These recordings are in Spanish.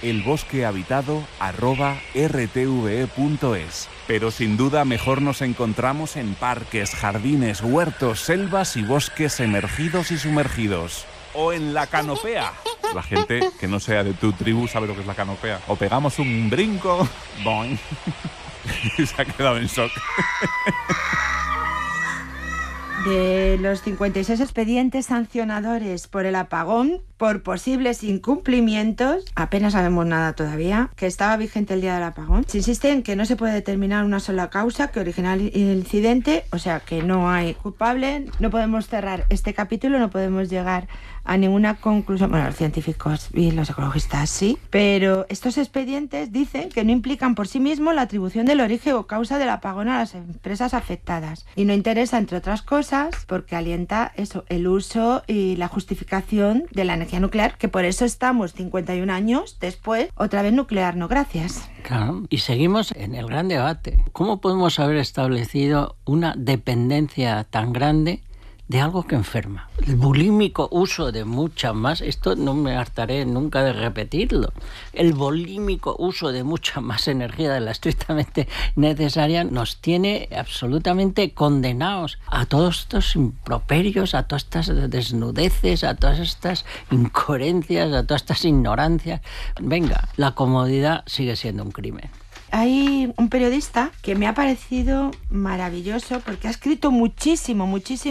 elbosquehabitado@rtve.es. Pero sin duda mejor nos encontramos en parques, jardines, huertos, selvas y bosques emergidos y sumergidos. O en la canopea. La gente que no sea de tu tribu sabe lo que es la canopea. O pegamos un brinco. Boing. Se ha quedado en shock. De los 56 expedientes sancionadores por el apagón, por posibles incumplimientos, apenas sabemos nada todavía, que estaba vigente el día del apagón. Se insiste en que no se puede determinar una sola causa que originó el incidente, o sea que no hay culpable. No podemos cerrar este capítulo, no podemos llegar a ninguna conclusión. Bueno, los científicos y los ecologistas sí, pero estos expedientes dicen que no implican por sí mismos la atribución del origen o causa del apagón a las empresas afectadas. Y no interesa, entre otras cosas, porque alienta eso, el uso y la justificación de la energía nuclear, que por eso estamos 51 años después, otra vez nuclear, no gracias. Claro, y seguimos en el gran debate. ¿Cómo podemos haber establecido una dependencia tan grande de algo que enferma? El bulímico uso de mucha más, esto no me hartaré nunca de repetirlo, el bulímico uso de mucha más energía de la estrictamente necesaria nos tiene absolutamente condenados a todos estos improperios, a todas estas desnudeces, a todas estas incoherencias, a todas estas ignorancias. Venga, la comodidad sigue siendo un crimen. Hay un periodista que me ha parecido maravilloso porque ha escrito muchísimo,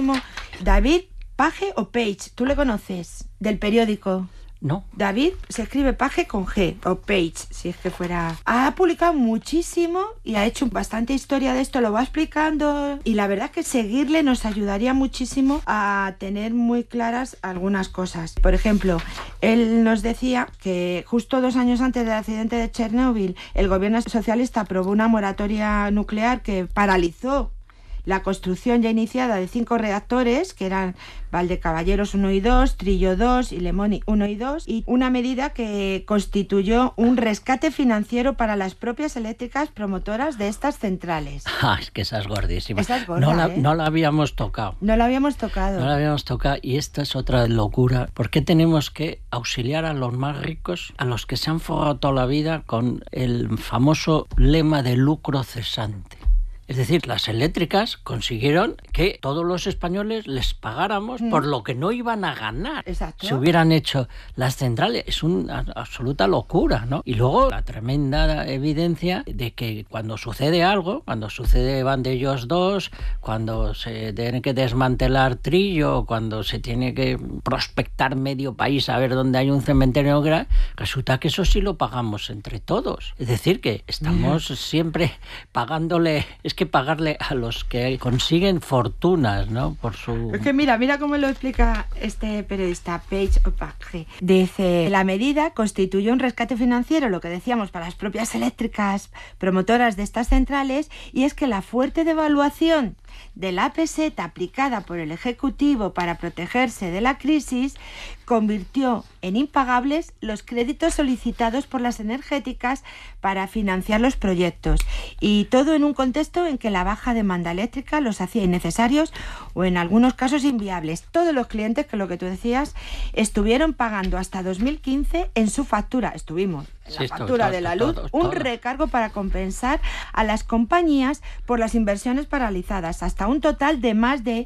David Page o Page, ¿tú le conoces? Del periódico. No. David se escribe Page con G, o Page, si es que fuera. Ha publicado muchísimo y ha hecho bastante historia de esto, lo va explicando, y la verdad que seguirle nos ayudaría muchísimo a tener muy claras algunas cosas. Por ejemplo, él nos decía que justo 2 años antes del accidente de Chernóbil, el gobierno socialista aprobó una moratoria nuclear que paralizó la construcción ya iniciada de 5 reactores, que eran Valdecaballeros 1 y 2, Trillo 2 y Lemoni 1 y 2, y una medida que constituyó un rescate financiero para las propias eléctricas promotoras de estas centrales. Es que esa es gordísima. Esa es gorda, no la habíamos tocado. No la habíamos tocado. No la habíamos tocado, y esta es otra locura. ¿Por qué tenemos que auxiliar a los más ricos, a los que se han forrado toda la vida con el famoso lema de lucro cesante? Es decir, las eléctricas consiguieron que todos los españoles les pagáramos por lo que no iban a ganar. Exacto. Si hubieran hecho las centrales. Es una absoluta locura, ¿no? Y luego la tremenda evidencia de que cuando sucede algo, cuando sucede Vandellós 2, cuando se tiene que desmantelar Trillo, cuando se tiene que prospectar medio país a ver dónde hay un cementerio nuclear, resulta que eso sí lo pagamos entre todos. Es decir, que estamos siempre pagándole... Es que pagarle a los que consiguen fortunas, ¿no? Por su... Es que mira cómo lo explica este periodista, Page o Page. Dice, la medida constituyó un rescate financiero, lo que decíamos, para las propias eléctricas promotoras de estas centrales, y es que la fuerte devaluación de la peseta aplicada por el Ejecutivo para protegerse de la crisis convirtió en impagables los créditos solicitados por las energéticas para financiar los proyectos, y todo en un contexto en que la baja demanda eléctrica los hacía innecesarios o en algunos casos inviables. Todos los clientes, que lo que tú decías, estuvieron pagando hasta 2015 en su factura, la factura de la luz, un recargo para compensar a las compañías por las inversiones paralizadas, hasta un total de más de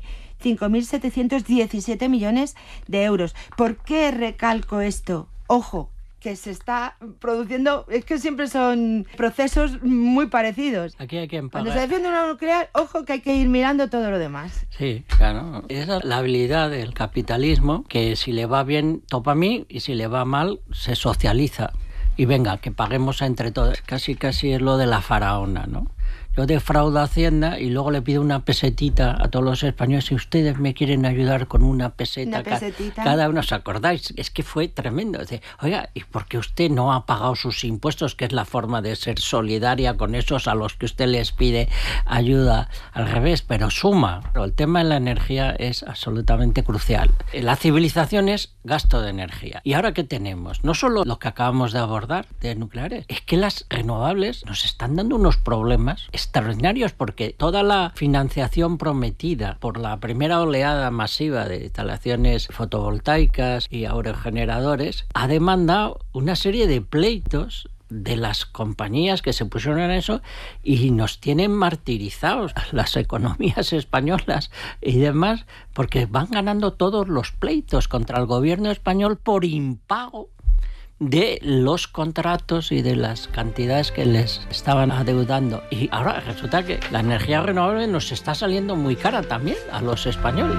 5.717 millones de euros. ¿Por qué recalco esto? Ojo, que se está produciendo, es que siempre son procesos muy parecidos. Aquí hay que pagar. Cuando se defiende una nuclear, ojo que hay que ir mirando todo lo demás. Sí, claro. Esa es la habilidad del capitalismo, que si le va bien, topa a mí, y si le va mal, se socializa. Y venga, que paguemos entre todos. Casi es lo de la faraona, ¿no? Yo defraudo a Hacienda y luego le pido una pesetita a todos los españoles. Si ustedes me quieren ayudar con una peseta, cada uno, ¿os acordáis? Es que fue tremendo. Dice, oiga, ¿y por qué usted no ha pagado sus impuestos? Que es la forma de ser solidaria con esos a los que usted les pide ayuda. Al revés, pero suma. Pero el tema de la energía es absolutamente crucial. La civilización es gasto de energía. ¿Y ahora qué tenemos? No solo lo que acabamos de abordar de nucleares, es que las renovables nos están dando unos problemas sistemas extraordinarios, porque toda la financiación prometida por la primera oleada masiva de instalaciones fotovoltaicas y aerogeneradores ha demandado una serie de pleitos de las compañías que se pusieron en eso y nos tienen martirizados las economías españolas y demás, porque van ganando todos los pleitos contra el gobierno español por impago de los contratos y de las cantidades que les estaban adeudando. Y ahora resulta que la energía renovable nos está saliendo muy cara también a los españoles.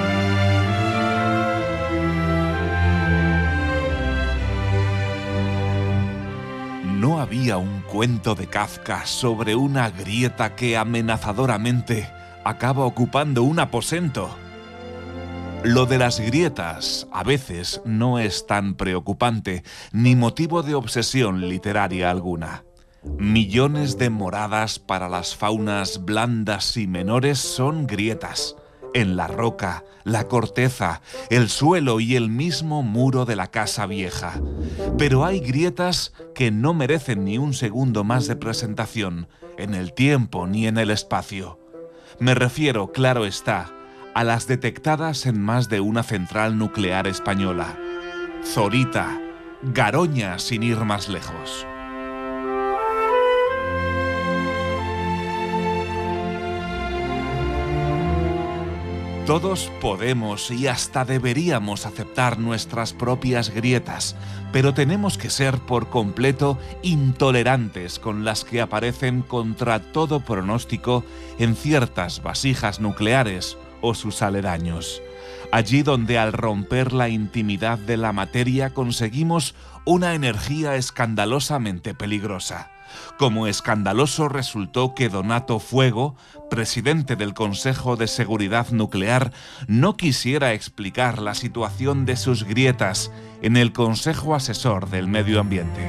¿No había un cuento de Kafka sobre una grieta que amenazadoramente acaba ocupando un aposento? Lo de las grietas a veces no es tan preocupante ni motivo de obsesión literaria alguna. Millones de moradas para las faunas blandas y menores son grietas. En la roca, la corteza, el suelo y el mismo muro de la casa vieja. Pero hay grietas que no merecen ni un segundo más de presentación, en el tiempo ni en el espacio. Me refiero, claro está, a las detectadas en más de una central nuclear española. Zorita, Garoña sin ir más lejos. Todos podemos y hasta deberíamos aceptar nuestras propias grietas, pero tenemos que ser por completo intolerantes con las que aparecen contra todo pronóstico en ciertas vasijas nucleares o sus aledaños. Allí donde al romper la intimidad de la materia conseguimos una energía escandalosamente peligrosa. Como escandaloso resultó que Donato Fuego, presidente del Consejo de Seguridad Nuclear, no quisiera explicar la situación de sus grietas en el Consejo Asesor del Medio Ambiente.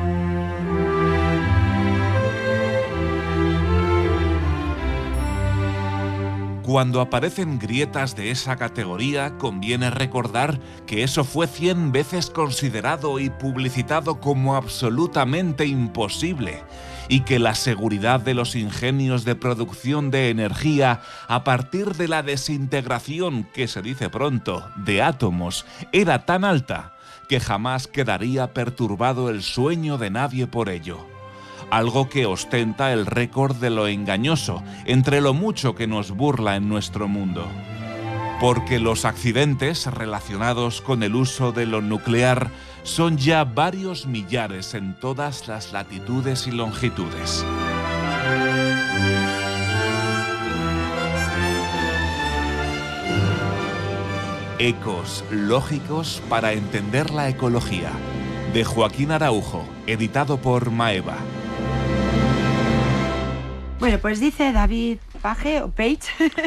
Cuando aparecen grietas de esa categoría, conviene recordar que eso fue 100 veces considerado y publicitado como absolutamente imposible, y que la seguridad de los ingenios de producción de energía a partir de la desintegración, que se dice pronto, de átomos, era tan alta que jamás quedaría perturbado el sueño de nadie por ello. Algo que ostenta el récord de lo engañoso entre lo mucho que nos burla en nuestro mundo. Porque los accidentes relacionados con el uso de lo nuclear son ya varios millares en todas las latitudes y longitudes. Ecos lógicos para entender la ecología, de Joaquín Araujo, editado por Maeva. Bueno, pues dice David Page, o Page,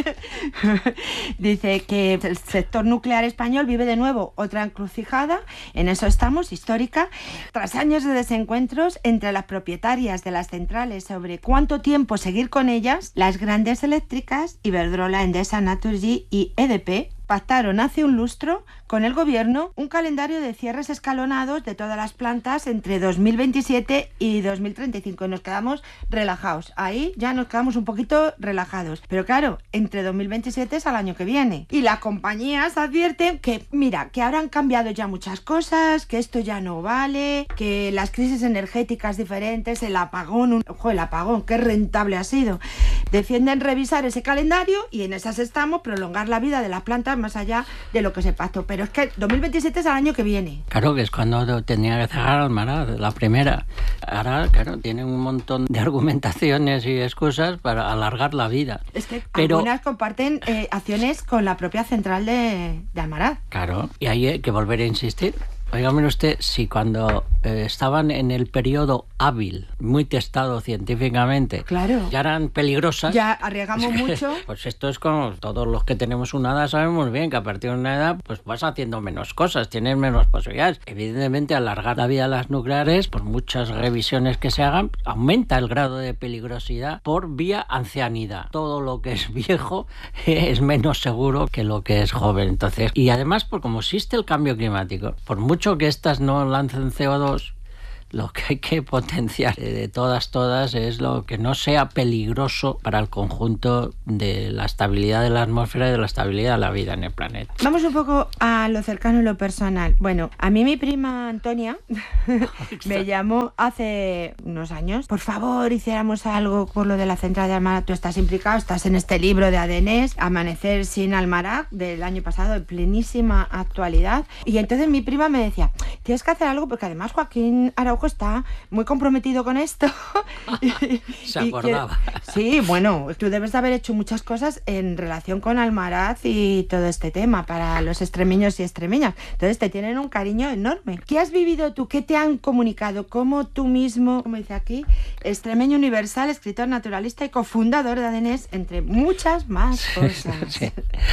dice que el sector nuclear español vive de nuevo otra encrucijada, en eso estamos, histórica, tras años de desencuentros entre las propietarias de las centrales sobre cuánto tiempo seguir con ellas, las grandes eléctricas, Iberdrola, Endesa, Naturgy y EDP, pactaron hace un lustro con el gobierno un calendario de cierres escalonados de todas las plantas entre 2027 y 2035 y nos quedamos relajados. Ahí ya nos quedamos un poquito relajados. Pero claro, entre 2027 es al año que viene. Y las compañías advierten que, mira, que habrán cambiado ya muchas cosas, que esto ya no vale, que las crisis energéticas diferentes, el apagón, el apagón, qué rentable ha sido. Defienden revisar ese calendario y en esas estamos, prolongar la vida de las plantas más allá de lo que se pactó. Pero es que 2027 es el año que viene. Claro, que es cuando tenía que cerrar Almaraz, la primera. Ahora, claro, tienen un montón de argumentaciones y excusas para alargar la vida. Es que algunas comparten acciones con la propia central de Almaraz. Claro, y ahí hay que volver a insistir. Óigame usted, si cuando estaban en el periodo hábil, muy testado científicamente, claro, ya eran peligrosas. Ya arriesgamos mucho. Pues esto es como todos los que tenemos una edad sabemos bien que a partir de una edad pues vas haciendo menos cosas, tienes menos posibilidades. Evidentemente, alargar la vida de las nucleares, por muchas revisiones que se hagan, aumenta el grado de peligrosidad por vía ancianidad. Todo lo que es viejo es menos seguro que lo que es joven. Entonces, y además, por como existe el cambio climático, por mucho que estas no lancen CO2, lo que hay que potenciar de todas es lo que no sea peligroso para el conjunto de la estabilidad de la atmósfera y de la estabilidad de la vida en el planeta. Vamos un poco a lo cercano y lo personal. Bueno, a mí mi prima Antonia me llamó hace unos años. Por favor, hiciéramos algo por lo de la central de Almaraz. Tú estás implicado, estás en este libro de Adenés, Amanecer sin Almaraz, del año pasado, en plenísima actualidad. Y entonces mi prima me decía, tienes que hacer algo porque además Joaquín Araujo está muy comprometido con esto. Se acordaba. Sí, bueno, tú debes de haber hecho muchas cosas en relación con Almaraz y todo este tema para los extremeños y extremeñas. Entonces te tienen un cariño enorme. ¿Qué has vivido tú? ¿Qué te han comunicado? ¿Cómo tú mismo, como dice aquí, extremeño universal, escritor, naturalista y cofundador de Adenés, entre muchas más cosas? Sí.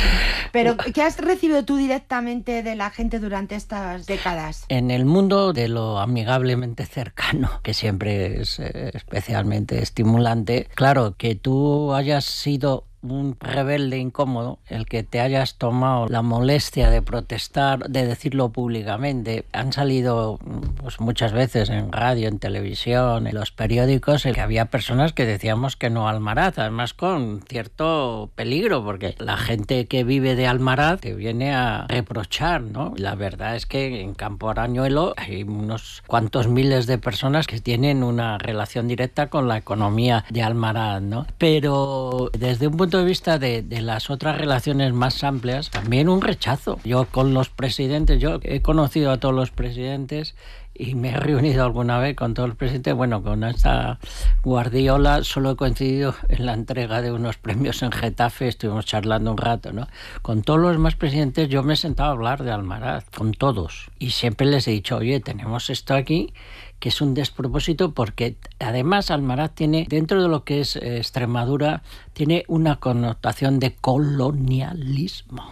Pero ¿qué has recibido tú directamente de la gente durante estas décadas? En el mundo de lo amigablemente cercano, que siempre es especialmente estimulante, claro, que tú hayas sido un rebelde incómodo, el que te hayas tomado la molestia de protestar, de decirlo públicamente. Han salido pues, muchas veces en radio, en televisión, en los periódicos, el que había personas que decíamos que no a Almaraz, además con cierto peligro, porque la gente que vive de Almaraz te viene a reprochar, ¿no? La verdad es que en Campo Arañuelo hay unos cuantos miles de personas que tienen una relación directa con la economía de Almaraz, ¿no? Pero desde un punto de vista de las otras relaciones más amplias, también un rechazo. Yo con los presidentes, yo he conocido a todos los presidentes y me he reunido alguna vez con todos los presidentes. Bueno, con esta Guardiola solo he coincidido en la entrega de unos premios en Getafe, estuvimos charlando un rato, ¿no? Con todos los demás presidentes yo me he sentado a hablar de Almaraz, con todos. Y siempre les he dicho, oye, tenemos esto aquí, que es un despropósito porque además Almaraz tiene, dentro de lo que es Extremadura, tiene una connotación de colonialismo.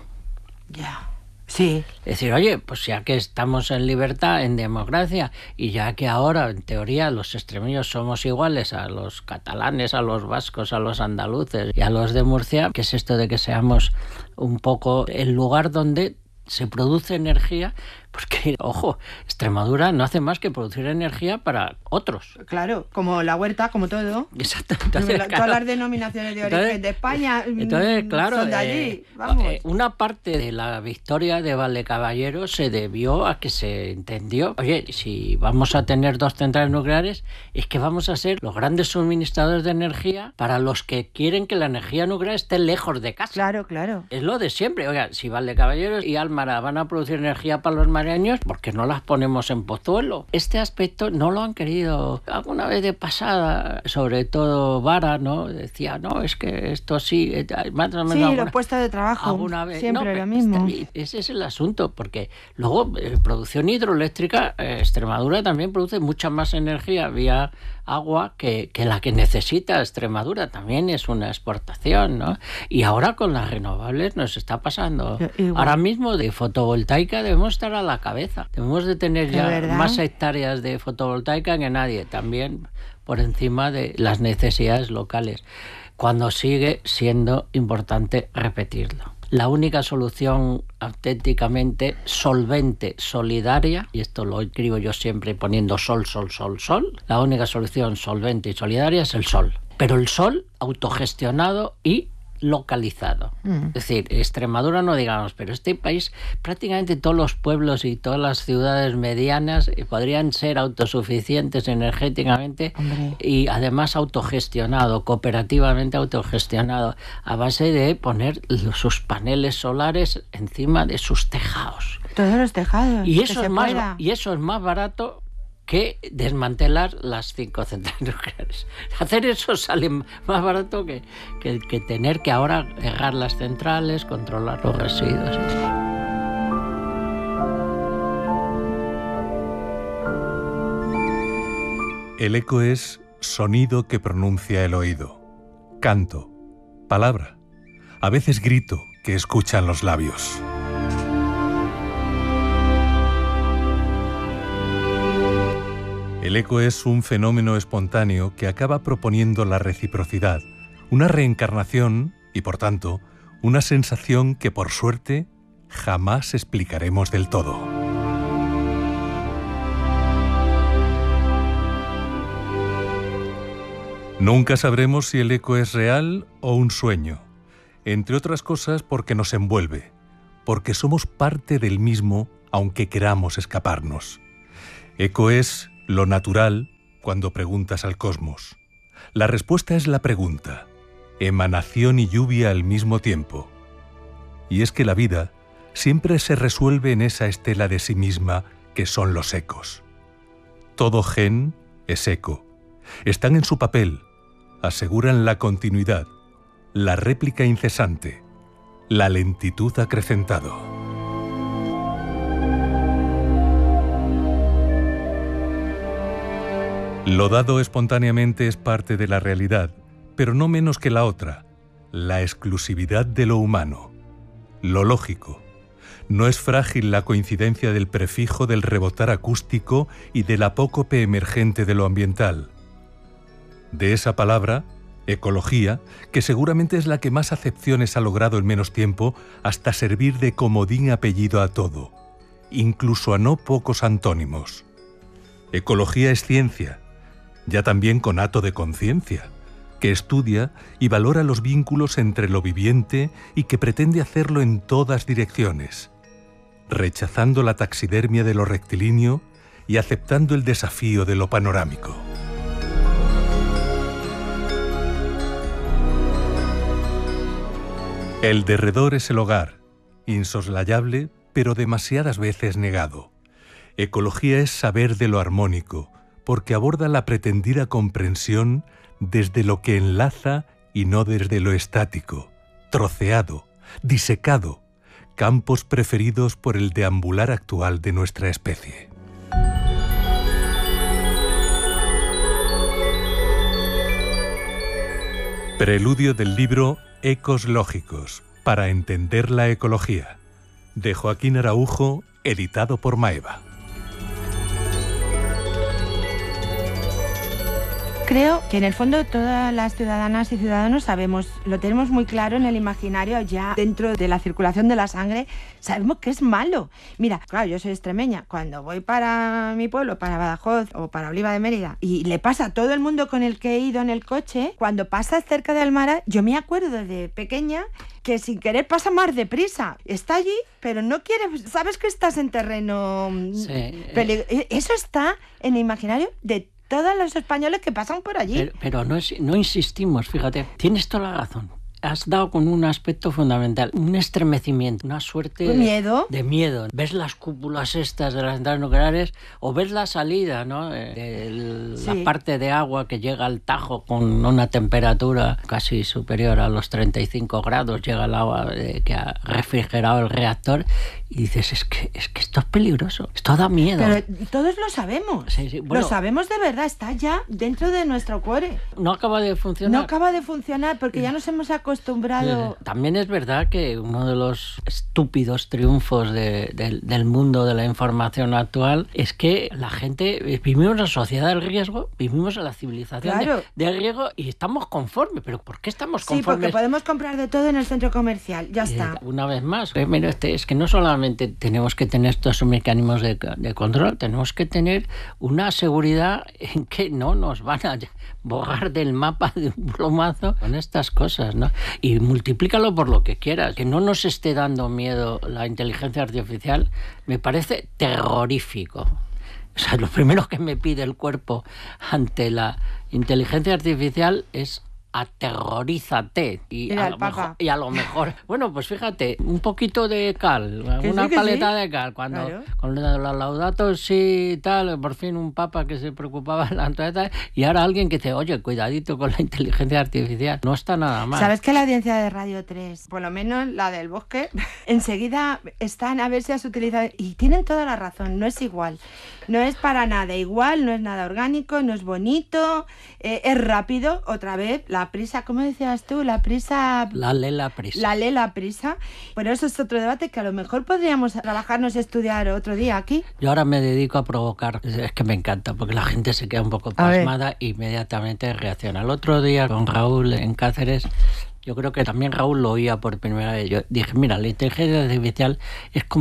Ya. Sí. Es decir, oye, pues ya que estamos en libertad, en democracia, y ya que ahora, en teoría, los extremeños somos iguales a los catalanes, a los vascos, a los andaluces y a los de Murcia, ¿qué es esto de que seamos un poco el lugar donde se produce energía? Porque, ojo, Extremadura no hace más que producir energía para otros. Claro, como la huerta, como todo. Exacto. Entonces, claro, todas las denominaciones de origen de España claro, son de allí. Vamos. Una parte de la victoria de Valdecaballero se debió a que se entendió, oye, si vamos a tener 2 centrales nucleares, es que vamos a ser los grandes suministradores de energía para los que quieren que la energía nuclear esté lejos de casa. Claro, claro. Es lo de siempre. Oiga, si Valdecaballero y Almaraz van a producir energía para los mareños, ¿por qué no las ponemos en Pozuelo? Este aspecto no lo han querido. Alguna vez de pasada, sobre todo Vara, ¿no? Decía, no, es que esto sí... Más o menos los puestos de trabajo, vez, siempre lo mismo. Ese es el asunto, porque luego producción hidroeléctrica, Extremadura también produce mucha más energía vía agua que la que necesita Extremadura. También es una exportación, ¿no? Y ahora con las renovables nos está pasando. Ahora mismo de fotovoltaica debemos estar a la cabeza. Debemos de tener ya más hectáreas de fotovoltaica que nadie, también por encima de las necesidades locales, cuando sigue siendo importante repetirlo. La única solución auténticamente solvente, solidaria, y esto lo escribo yo siempre poniendo sol, la única solución solvente y solidaria es el sol. Pero el sol autogestionado y localizado. Es decir, Extremadura no digamos, pero este país, prácticamente todos los pueblos y todas las ciudades medianas podrían ser autosuficientes energéticamente. Hombre. Y además autogestionado, cooperativamente autogestionado, a base de poner sus paneles solares encima de sus tejados. Todos los tejados. Y eso es más barato que desmantelar las 5 centrales nucleares. Hacer eso sale más barato que tener que ahora cerrar las centrales, controlar los residuos. El eco es sonido que pronuncia el oído, canto, palabra, a veces grito que escuchan los labios. El eco es un fenómeno espontáneo que acaba proponiendo la reciprocidad, una reencarnación y, por tanto, una sensación que, por suerte, jamás explicaremos del todo. Nunca sabremos si el eco es real o un sueño, entre otras cosas porque nos envuelve, porque somos parte del mismo aunque queramos escaparnos. Eco es lo natural cuando preguntas al cosmos. La respuesta es la pregunta, emanación y lluvia al mismo tiempo. Y es que la vida siempre se resuelve en esa estela de sí misma que son los ecos. Todo gen es eco. Están en su papel, aseguran la continuidad, la réplica incesante, la lentitud acrecentado. Lo dado espontáneamente es parte de la realidad, pero no menos que la otra, la exclusividad de lo humano, lo lógico. No es frágil la coincidencia del prefijo del rebotar acústico y del apócope emergente de lo ambiental. De esa palabra, ecología, que seguramente es la que más acepciones ha logrado en menos tiempo, hasta servir de comodín apellido a todo, incluso a no pocos antónimos. Ecología es ciencia, ya también conato de conciencia, que estudia y valora los vínculos entre lo viviente y que pretende hacerlo en todas direcciones, rechazando la taxidermia de lo rectilíneo y aceptando el desafío de lo panorámico. El derredor es el hogar, insoslayable, pero demasiadas veces negado. Ecología es saber de lo armónico, porque aborda la pretendida comprensión desde lo que enlaza y no desde lo estático, troceado, disecado, campos preferidos por el deambular actual de nuestra especie. Preludio del libro Ecos lógicos, para entender la ecología, de Joaquín Araujo, editado por Maeva. Creo que en el fondo todas las ciudadanas y ciudadanos sabemos, lo tenemos muy claro en el imaginario, ya dentro de la circulación de la sangre, sabemos que es malo. Mira, claro, yo soy extremeña, cuando voy para mi pueblo, para Badajoz o para Oliva de Mérida, y le pasa a todo el mundo con el que he ido en el coche, cuando pasas cerca de Almara, yo me acuerdo de pequeña que sin querer pasa más deprisa. Está allí, pero no quiere, sabes que estás en terreno peligro. Eso está en el imaginario de todos los españoles que pasan por allí. Pero no insistimos, fíjate. Tienes toda la razón. Has dado con un aspecto fundamental, un estremecimiento, una suerte de miedo. Ves las cúpulas estas de las centrales nucleares o ves la salida, ¿no? La parte de agua que llega al Tajo con una temperatura casi superior a los 35 grados, llega el agua que ha refrigerado el reactor y dices, es que esto es peligroso, esto da miedo. Pero todos lo sabemos, bueno, lo sabemos de verdad, está ya dentro de nuestro cuore. No acaba de funcionar. No acaba de funcionar porque ya nos hemos acostumbrado. También es verdad que uno de los estúpidos triunfos del mundo de la información actual es que la gente, vivimos en la sociedad del riesgo, vivimos en la civilización del riesgo y estamos conformes. ¿Pero por qué estamos conformes? Sí, porque podemos comprar de todo en el centro comercial, ya está. Una vez más, es que no solamente tenemos que tener estos mecanismos de control, tenemos que tener una seguridad en que no nos van a borrar del mapa de un plumazo con estas cosas, ¿no? Y multiplícalo por lo que quieras. Que no nos esté dando miedo la inteligencia artificial me parece terrorífico. O sea, lo primero que me pide el cuerpo ante la inteligencia artificial es aterrorízate y a lo mejor, bueno, pues fíjate, un poquito de cal, una paleta de cal, cuando con los Laudato Si y tal, por fin un papa que se preocupaba de la naturaleza y ahora alguien que dice, oye, cuidadito con la inteligencia artificial, no está nada mal. ¿Sabes que la audiencia de Radio 3, por lo menos la del Bosque, enseguida están a ver si has utilizado, y tienen toda la razón, no es igual, no es para nada igual, no es nada orgánico, no es bonito, es rápido, otra vez, la prisa, ¿cómo decías tú? La prisa... La lela prisa. La lela prisa. Bueno, eso es otro debate que a lo mejor podríamos trabajarnos y estudiar otro día aquí. Yo ahora me dedico a provocar. Es que me encanta, porque la gente se queda un poco pasmada e inmediatamente reacciona. El otro día con Raúl en Cáceres, yo creo que también Raúl lo oía por primera vez. Yo dije, mira, la inteligencia artificial es como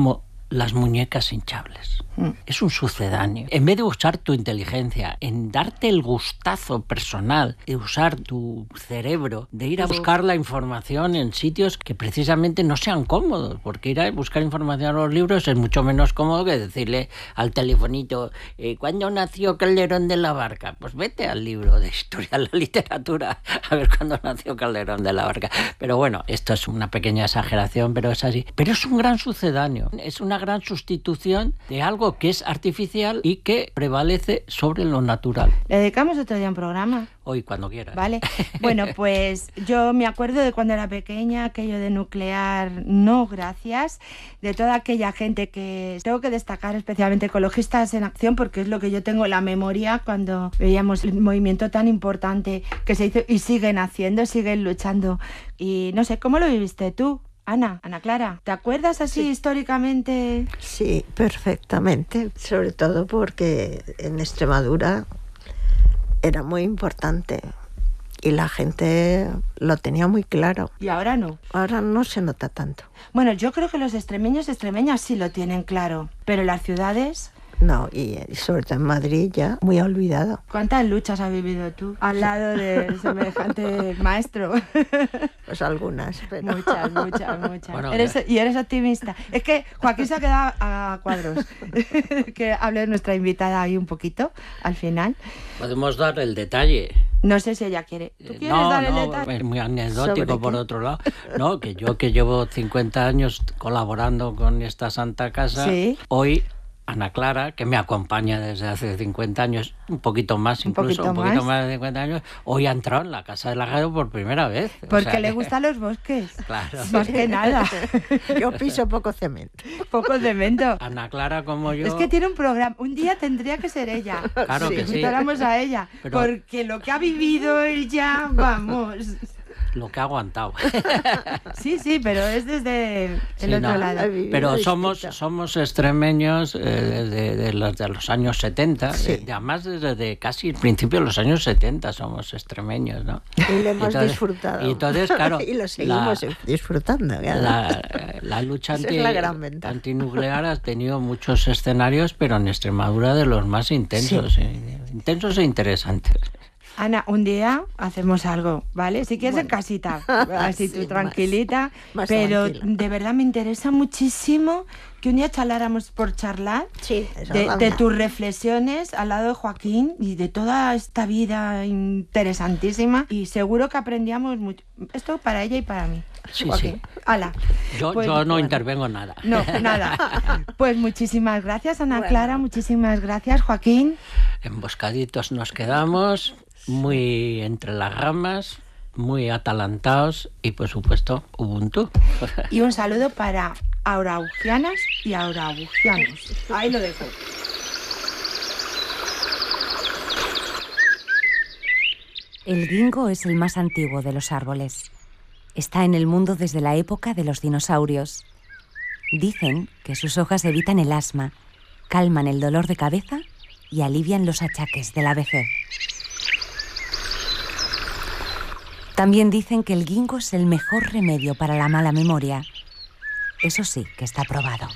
las muñecas hinchables. Es un sucedáneo. En vez de usar tu inteligencia en darte el gustazo personal de usar tu cerebro, de ir a buscar la información en sitios que precisamente no sean cómodos, porque ir a buscar información en los libros es mucho menos cómodo que decirle al telefonito ¿cuándo nació Calderón de la Barca? Pues vete al libro de historia de la literatura a ver cuándo nació Calderón de la Barca. Pero bueno, esto es una pequeña exageración, pero es así. Pero es un gran sucedáneo, es una gran sustitución de algo que es artificial y que prevalece sobre lo natural. ¿Le dedicamos otro día un programa? Hoy, cuando quieras. Vale. Bueno, pues yo me acuerdo de cuando era pequeña, aquello de nuclear, no gracias, de toda aquella gente que tengo que destacar, especialmente Ecologistas en Acción, porque es lo que yo tengo en la memoria cuando veíamos el movimiento tan importante que se hizo y siguen haciendo, siguen luchando. Y no sé, ¿cómo lo viviste tú? Ana Clara, ¿te acuerdas así históricamente? Sí, perfectamente, sobre todo porque en Extremadura era muy importante y la gente lo tenía muy claro. ¿Y ahora no? Ahora no se nota tanto. Bueno, yo creo que los extremeños y extremeñas sí lo tienen claro, pero las ciudades... No, y sobre todo en Madrid ya muy olvidado. ¿Cuántas luchas has vivido tú al lado de semejante maestro? Pues algunas, pero... Muchas. Bueno, y eres optimista. Es que Joaquín se ha quedado a cuadros. Que hable de nuestra invitada ahí un poquito, al final. Podemos dar el detalle. No sé si ella quiere. ¿Tú quieres dar el detalle? Es muy anecdótico por otro lado. No, que yo que llevo 50 años colaborando con esta Santa Casa, ¿sí? Hoy... Ana Clara, que me acompaña desde hace 50 años, un poquito más incluso, un poquito más de 50 años, hoy ha entrado en la Casa de la Radio por primera vez. Porque le gustan los bosques. Claro. Más que nada. Yo piso poco cemento. Poco cemento. Ana Clara como yo... Es que tiene un programa, un día tendría que ser ella. Claro que sí. Invitáramos a ella, pero... porque lo que ha vivido ella, vamos... Lo que ha aguantado. Sí, pero es desde el otro lado. Pero somos extremeños de los años 70, sí. Además desde casi el principio de los años 70 somos extremeños, ¿no? Y lo hemos disfrutado. Y entonces, claro... y lo seguimos disfrutando. La lucha antinuclear ha tenido muchos escenarios, pero en Extremadura de los más intensos, intensos e interesantes. Ana, un día hacemos algo, ¿vale? Si quieres en casita, así tú tranquilita, más pero tranquila. De verdad me interesa muchísimo que un día charláramos por charlar de tus reflexiones al lado de Joaquín y de toda esta vida interesantísima, y seguro que aprendíamos mucho. Esto para ella y para mí. Sí. Ala. Yo no intervengo nada. No, nada. Pues muchísimas gracias, Ana Clara, muchísimas gracias, Joaquín. Emboscaditos nos quedamos, muy entre las ramas, muy atalantados y, por supuesto, Ubuntu. Y un saludo para araugianas y araugianos. Ahí lo dejo. El guingo es el más antiguo de los árboles. Está en el mundo desde la época de los dinosaurios. Dicen que sus hojas evitan el asma, calman el dolor de cabeza y alivian los achaques de la vejez. También dicen que el guingo es el mejor remedio para la mala memoria. Eso sí, que está probado.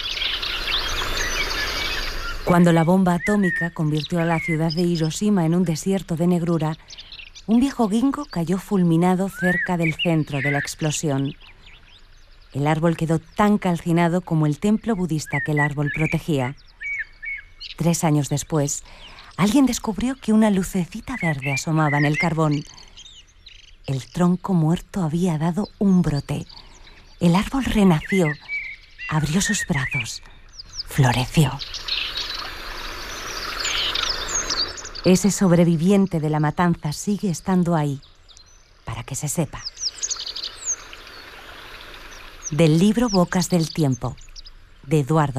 Cuando la bomba atómica convirtió a la ciudad de Hiroshima en un desierto de negrura, un viejo guingo cayó fulminado cerca del centro de la explosión. El árbol quedó tan calcinado como el templo budista que el árbol protegía. 3 años después, alguien descubrió que una lucecita verde asomaba en el carbón. El tronco muerto había dado un brote. El árbol renació, abrió sus brazos, floreció. Ese sobreviviente de la matanza sigue estando ahí, para que se sepa. Del libro Bocas del Tiempo, de Eduardo